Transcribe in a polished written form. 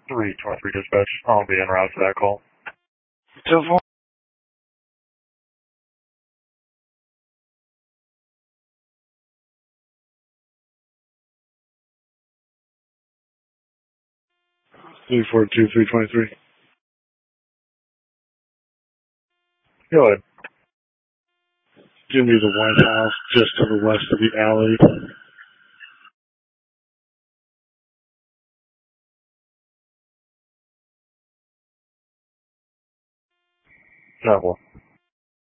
323 dispatch. I'll be en route to that call. 342-323. Go ahead. Give me the White House just to the west of the alley. Travel.